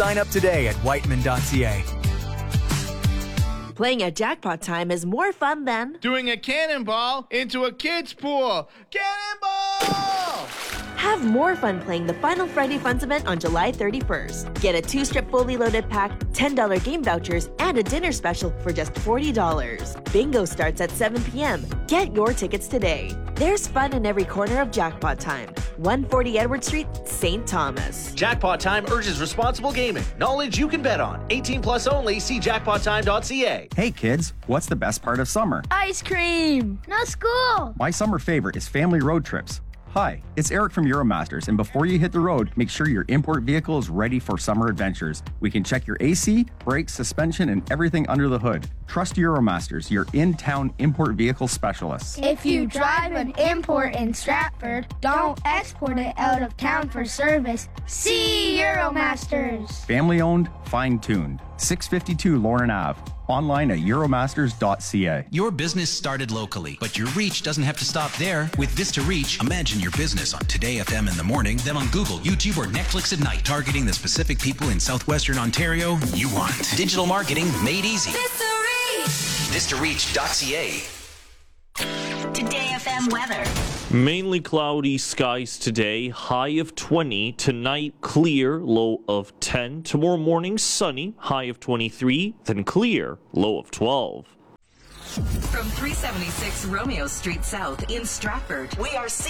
Sign up today at whiteman.ca. Playing at Jackpot Time is more fun than doing a cannonball into a kid's pool. Cannonball! Have more fun playing the Final Friday Funds event on July 31st. Get a 2-strip fully loaded pack, $10 game vouchers, and a dinner special for just $40. Bingo starts at 7 p.m. Get your tickets today. There's fun in every corner of Jackpot Time. 140 Edward Street, St. Thomas. Jackpot Time urges responsible gaming. Knowledge you can bet on. 18 plus only. See jackpottime.ca. Hey kids, what's the best part of summer? Ice cream! No school! My summer favorite is family road trips. Hi, it's Eric from Euromasters, and before you hit the road, make sure your import vehicle is ready for summer adventures. We can check your AC, brakes, suspension, and everything under the hood. Trust Euromasters, your in-town import vehicle specialists. If you drive an import in Stratford, don't export it out of town for service. See Euromasters. Family owned, fine-tuned. 652 Lauren Ave. Online at euromasters.ca. Your business started locally, but your reach doesn't have to stop there. With Vista Reach, imagine your business on Today FM in the morning, then on Google, YouTube, or Netflix at night, targeting the specific people in southwestern Ontario you want. Digital marketing made easy. VistaReach.ca. Today FM weather. Mainly cloudy skies today, high of 20. Tonight, clear, low of 10. Tomorrow morning, sunny, high of 23. Then clear, low of 12. From 376 Romeo Street South in Stratford, we are